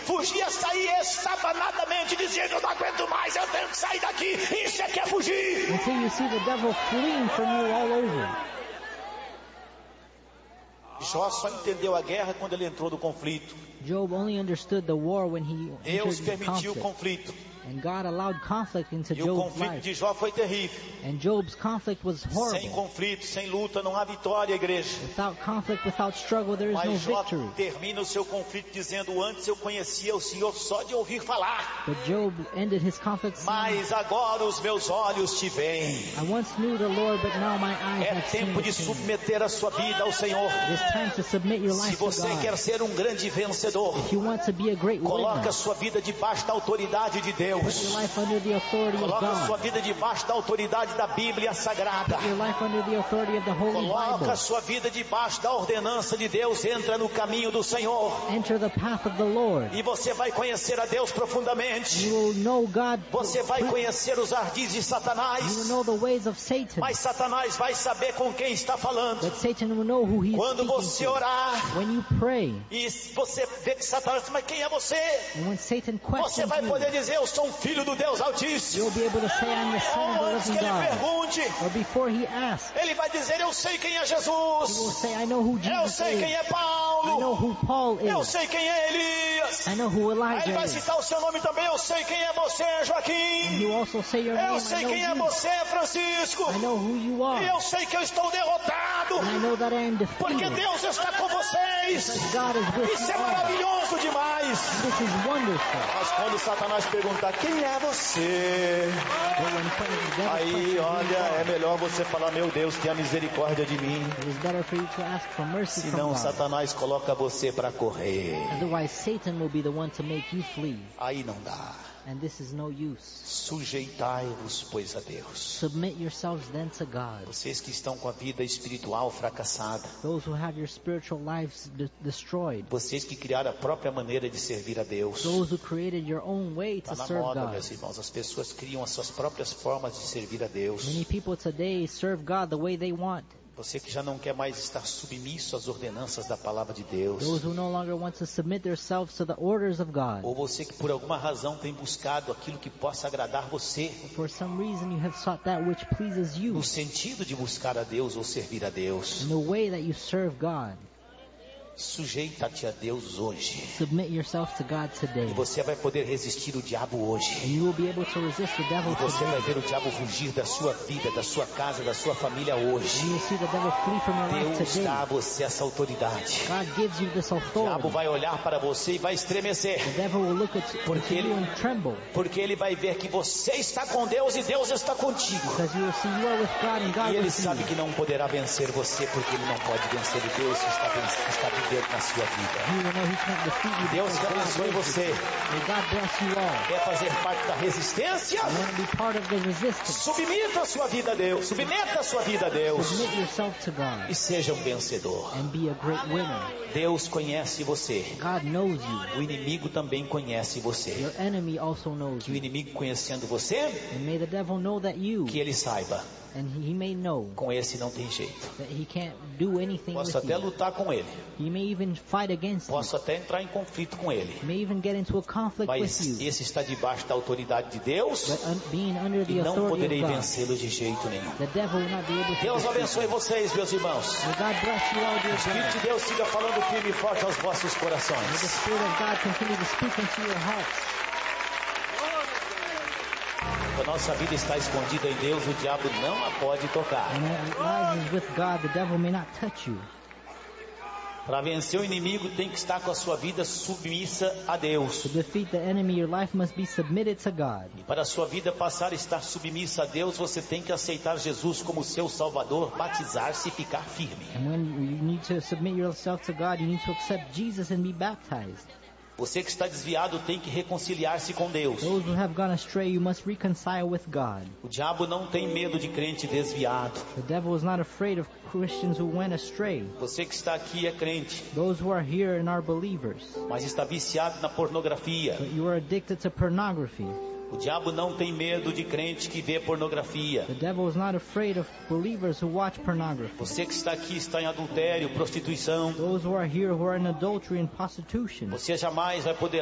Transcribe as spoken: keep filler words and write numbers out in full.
fugia, saía estabanadamente, dizendo: eu não aguento mais, eu tenho que sair daqui. Isso é que é fugir. Until you see the devil fleeing from you all over. Jó só entendeu a guerra quando ele entrou no conflito. Job only understood the war when he Deus entered permitiu o conflict. conflito. And God allowed conflict into E o Job's conflito life. de Jó foi terrível. And Job's conflict was Sem horrible. conflito, sem luta, não há vitória, igreja. Without conflict, without struggle, there is no Mas Jó victory. termina o seu conflito dizendo: antes eu conhecia o Senhor só de ouvir falar, But Job ended his conflict saying, mas agora os meus olhos te veem. I once knew the Lord, but now my eyes É have seen tempo the de King. submeter a sua vida ao Senhor. It is time to submit your Se life to você God. quer ser um grande vencedor, If you want to be a great coloque winner, a sua vida debaixo da autoridade de put Deus. your life under the authority of Coloque a sua God. vida debaixo da autoridade da Bíblia Sagrada. Put your life under the authority of the Holy Coloque Bible. a sua vida debaixo da ordenança de Deus. Entra no caminho do Senhor. Enter the path of the Lord. E você vai conhecer a Deus profundamente. You will know God. Você vai conhecer os ardis de You will Satanás. know the ways of Satan. Mas Satanás vai saber com quem está falando. But Satan will know who he is Quando speaking você to. orar When you pray, e você vê que Satanás, mas quem é você? and when Satan Você questions vai poder you, dizer: eu sou um filho do Deus Altíssimo. you'll be able to say, I'm the son of Ou the antes living que ele God. pergunte, Or before he asks, ele vai dizer: eu sei quem é he will Jesus. say, I know who Eu Jesus sei quem is. é I Paulo. know who Paul Eu is. sei quem é Elias. I know who Aí ele Elijah vai is. citar o seu nome também. Eu sei quem é você, And Joaquim. he will also say your name. Eu I sei know quem é you. você, Francisco. I know who you E are. eu sei que eu estou derrotado, And I know that I am porque defeated. Deus está com vocês. God is with Isso é you all. maravilhoso demais. This is wonderful. Mas quando Satanás perguntar: quem é você? But when the devil Aí, questions olha, you, é melhor você falar: meu Deus, tenha misericórdia de mim. it is better for you to ask for mercy from Senão God. Satanás coloca você para correr. Otherwise, Satan will be the one to make you flee. Aí não dá. And this is no use. Sujeitai-vos, pois, a Deus. Submit yourselves then to God. Vocês que estão com a vida espiritual fracassada, Those who have your spiritual lives de- destroyed. vocês que criaram a própria maneira de servir a Deus. Those who created your own way to Está na serve moda, God. meus irmãos, as pessoas criam as suas próprias formas de servir a Deus. Many people today serve God the way they want. Você que já não quer mais estar submisso às ordenanças da palavra de Deus. Those who no longer want to submit themselves to the orders of God. Ou você que por alguma razão tem buscado aquilo que possa agradar você, For some reason you have sought that which pleases you. no sentido de buscar a Deus ou servir a Deus. In the way that you serve God. Sujeita-te a Deus hoje. Submit yourself to God E today. você vai poder resistir o diabo hoje. And you will be able to resist the devil E você today. vai ver o diabo fugir da sua vida, da sua casa, da sua família hoje. You will see the devil flee from your life Deus today. dá a você essa autoridade. God gives you this O diabo authority. vai olhar para você e vai estremecer. The devil will look at you, Porque into ele- you and tremble. Porque ele vai ver que você está com Deus e Deus está contigo. Because you will see you are with God and God E ele with sabe you. que não poderá vencer você, porque ele não pode vencer o Deus que está, ven- está vivendo na sua vida. You will know he can't defeat you. Deus because te God abençoe lives with você. you. May God bless you all. Quer fazer parte da resistência? You want to be part of the resistance. Submeta a sua vida a Deus. Submeta a sua vida a Deus. Submit yourself to God E seja um vencedor. and be a great winner. Deus conhece você. God knows you. O inimigo também conhece você. Your enemy also knows Que o you. inimigo conhecendo você, And may the devil know that you, que ele saiba, and he may know com esse não tem jeito. that he can't do anything Posso with até you. lutar com ele. He may even fight against you. Posso até entrar em conflito com ele. He may even get into a conflict with Mas you. esse está debaixo da autoridade de Deus But un- being under e the não authority poderei of God, vencê-lo de jeito nenhum. the devil will not be able to Deus defeat abençoe you. vocês, meus irmãos. May God bless you all, dear O Espírito brothers. de Deus siga falando firme e forte aos vossos May the corações. Spirit of God continue to speak into your hearts. Quando a nossa vida está escondida em Deus, o diabo não a pode tocar. When it lies with God, the devil may not touch you. Para vencer o inimigo, tem que estar com a sua vida submissa a Deus. To defeat the enemy, your life must be submitted to God. E para a sua vida passar a estar submissa a Deus, você tem que aceitar Jesus como seu Salvador, batizar-se e ficar firme. And when you need to submit yourself to God, you need to accept Jesus and be baptized. Você que está desviado tem que reconciliar-se com Deus. Those who have gone astray, you must reconcile with God. O diabo não tem medo de crente desviado. The devil is not afraid of Christians who went astray. Você que está aqui é crente, Those who are here and are believers, mas está viciado na pornografia. but you are addicted to pornography. O diabo não tem medo de crente que vê pornografia. The devil is not afraid of believers who watch pornography. Você que está aqui está em adultério, prostituição. Those who are here who are in adultery and prostitution. Você jamais vai poder